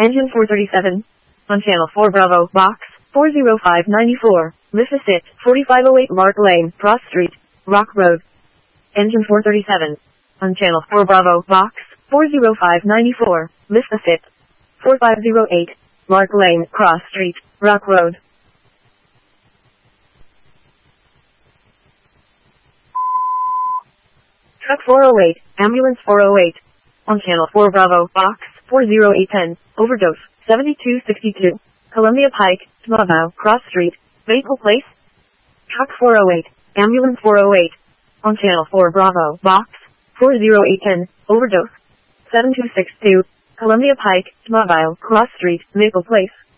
Engine 437. On Channel 4 Bravo, Box 40594, Mississippi, 4508 Lark Lane, Cross Street, Rock Road. Engine 437. On Channel 4 Bravo, Box 40594, Mississippi, 4508, Lark Lane, Cross Street, Rock Road. Truck 408, Ambulance 408. On Channel 4 Bravo, Box 40810, Overdose, 7262, Columbia Pike, Smallville, Cross Street, Maple Place. Truck 408, Ambulance 408. On Channel 4 Bravo, Box 40810, Overdose, 7262, Columbia Pike, Smallville, Cross Street, Maple Place.